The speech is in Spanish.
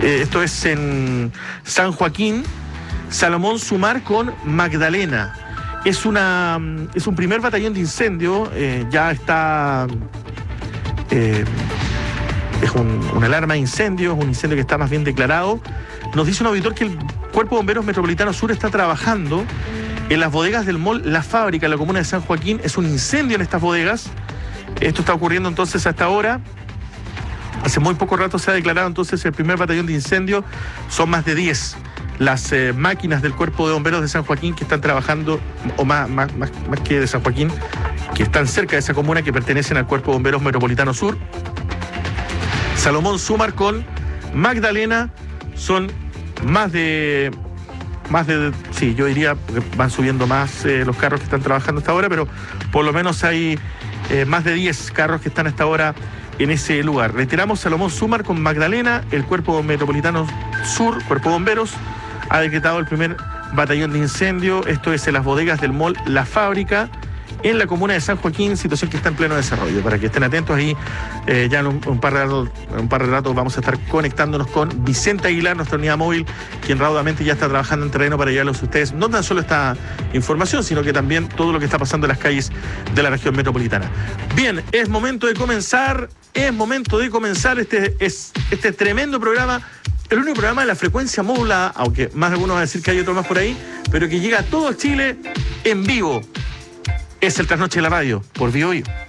Esto es en San Joaquín. Salomón Sumar con Magdalena. Es un primer batallón de incendio. Ya está... es una alarma de incendio, es un incendio que está más bien declarado. Nos dice un auditor que el Cuerpo de Bomberos Metropolitano Sur está trabajando en las bodegas del mall La Fábrica, en la comuna de San Joaquín. Es un incendio en estas bodegas. Esto está ocurriendo entonces a esta hora. Hace muy poco rato se ha declarado entonces el primer batallón de incendio. Son más de 10 las máquinas del Cuerpo de Bomberos de San Joaquín que están trabajando, o más que de San Joaquín, que están cerca de esa comuna, que pertenecen al Cuerpo de Bomberos Metropolitano Sur. Salomón Sumar con Magdalena son más de, sí, yo diría, porque van subiendo más los carros que están trabajando hasta ahora, pero por lo menos hay más de 10 carros que están hasta ahora en ese lugar. Reiteramos, Salomón Sumar con Magdalena. El Cuerpo Metropolitano Sur, Cuerpo de Bomberos, ha decretado el primer batallón de incendio. Esto es en las bodegas del mall La Fábrica, en la comuna de San Joaquín, situación que está en pleno desarrollo. Para que estén atentos ahí, ya en un par de ratos vamos a estar conectándonos con Vicente Aguilar, nuestra unidad móvil, quien raudamente ya está trabajando en terreno para llevarles a ustedes no tan solo esta información, sino que también todo lo que está pasando en las calles de la región metropolitana. Bien, es momento de comenzar este tremendo programa, el único programa de la frecuencia modulada, aunque más de algunos van a decir que hay otro más por ahí, pero que llega a todo Chile en vivo. Es el Trasnoche de la Radio, por Vivo Vivo.